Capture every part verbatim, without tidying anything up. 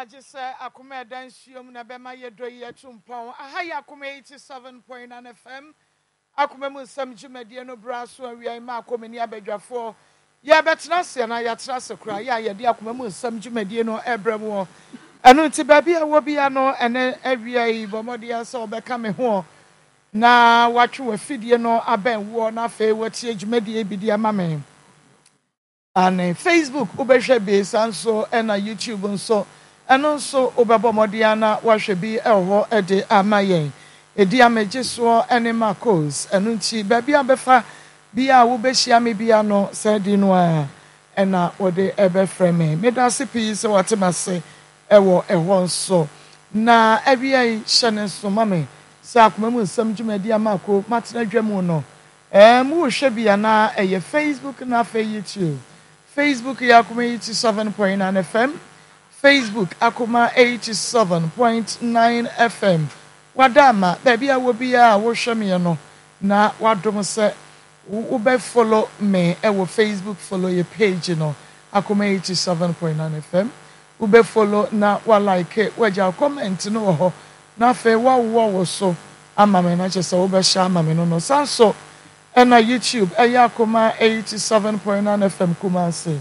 Ajise akuma dansium na bema yedo yetumpon ahaya akuma eighty-seven point nine F M akuma mu nsam dwumadie no braso awia ma akoma ni abadwafo ya betena se na ya tra se kura ya ye de akuma mu nsam dwumadie no ebremo enu nti ba bia wo bia no ene awia yi bomode asa obeka me ho na watwe wafidie no aben wo na fe watie dwumadie bi dia ma me ane Facebook ubehwe be sanso ena YouTube nso eno nso obebo modiana wahwe bi eho ede amayen edi amegiso ene makos eno nti ba bia befa bia wo behia me bia no sedi no a ena wode ebe frame medase pi se watemase ewo eho nso na awia yi hyene so mame sa akoma mu nsam dwumadi amako matena dwamu no em wo hwe bia na eye Facebook na fa YouTube Facebook ya akoma eighty-seven point nine F M Facebook akoma eighty-seven point nine F M wadama baby a wo bia wo hwe me no na wadom se wo be follow me e wo Facebook follow your page no akoma eighty-seven point nine F M wo be follow na wa like wa ja comment no ho na fe wa wo wo so ama me na chese wo be sha ama me no no sanso ena YouTube eya akoma eighty-seven point nine F M Kumasi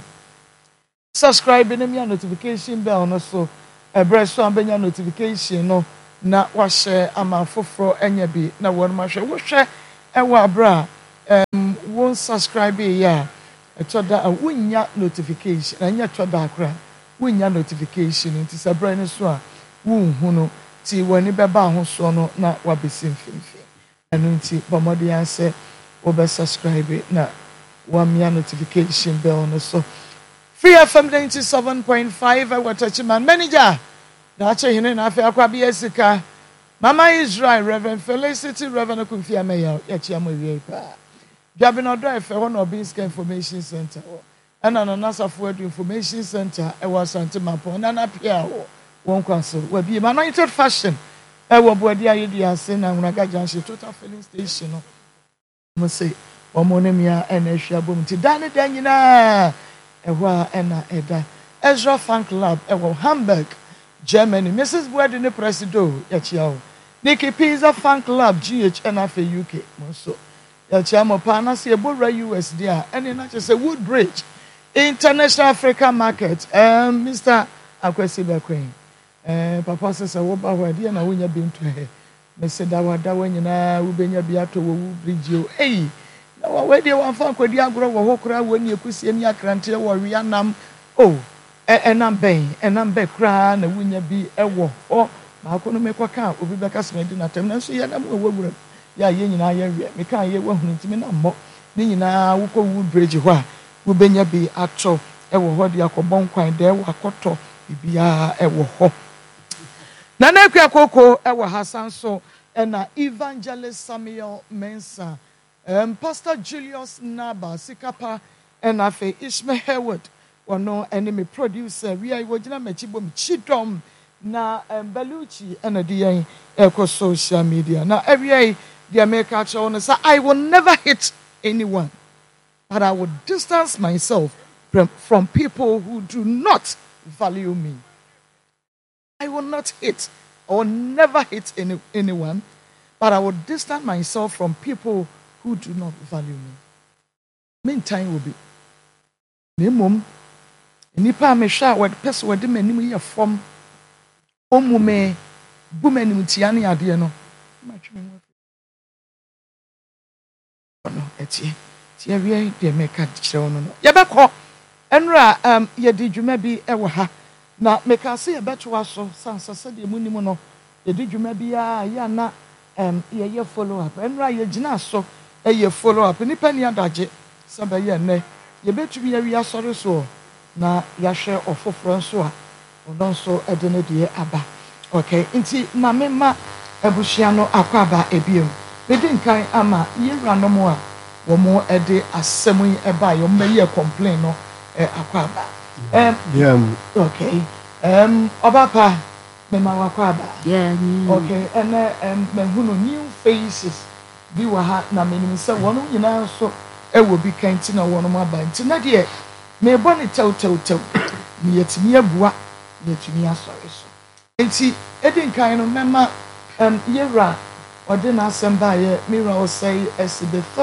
subscribe and your notification bell no so ebre so ambenya notification no na wa share ama foforo enya bi na won ma hwe wo hwe ewa abra em won subscribe ya etoda wunya notification anya toda akra wunya notification nti sabra ne so a wunhu no ti woni beba ho so no na wa besim fimfi enu nti bomode anse obe subscribe na wa mia notification bell no so Free F M ninety-seven point five Watachiman manager na che hine na afa akwa bia sika Mama Israel Reverend Felicity Reverend Kumfia Meya ya chia mo wie pa Jabi no drive e one Obinska Information Center ana na nasafo edu Information Center e wa Sante Mapo na na pia wo won kwaso wa bi ma anointed fashion e wo boadi ayedi ase na Nwunaga Junction Total Filling Station no mo say omo ne mia e na hwia bom ti dan dan nyina ewa ena eda Ezra Fan Club ewa Hamburg Germany Missus Boadi ne presido ya chiao Nikki Pizza Fan Club G H N F U K monso ya chiamo pa na se ebora U S dia ene na chese Woodbridge International African Market um Mister Akwesi Bakwen eh papa se se wo ba ho dia na wonya bi nto he me se da wada wanyina wo benya bi ato wo Woodbridge o eh na wa we dey wan fa kwadi agro wo ho kra woni ekusie ni akrante wo wia nam oh e enam ben enam be kra na wunya bi ewo o ma ko no me kwaka obi be ka semedi na tem na so ye nam wo wura ya ye nyina ye wie me ka ye wa hunu ntimi na mo ni nyina wo ko Woodbridge ho a wo benya bi ato ewo ho dia ko bon kwan de wo akoto bibia ewo ho na na akwa kokko ewo Hasan so ena Evangelist Samuel Mensah Um, Pastor Julius Naba Sikapa and Afe Ishmael Hayward wano enemy producer we are wojina mechibom chidom na um, Beluchi and a D A eco social media now every day the America show say I will never hit anyone but I will distance myself from, from people who do not value me. I will not hit or never hit any, anyone but I will distance myself from people who do not value me. Meantime will be. Nemum, nipa me sha word person word manim ye form omume bumanim tiane ade no. Matwe no etie. Tie wie de meka kire no no. Ye bekọ enra um ye di dwuma bi e wo ha. Na meka se ye beto aso sansase de munim no. Ye di dwuma bi a ya na um ye ye follow up. Enra ye gina so eye follow up ni pani adaje saba ye ne ye betumi ya wi asore so na ya hwe ofoforo nso a ono nso ede ne de aba okay nti na me ma abushia no akwaba ebiem me di nkan ama ye ranom a wo mo ede asem yi eba yo me ye complain no e akwaba em yeah okay em obapa me ma akwaba yeah okay ene em me hunu new faces bi wa ha na menim se wono nyina so ewo bi kanti na wono aba nti na de me bɔ ne tew tew tew me yetimi abua yɛtumi asɔre so. Nti edi nkan no mema um yɛwura ɔde n'asɛm baayɛ mira ɔsɛe ɛsi the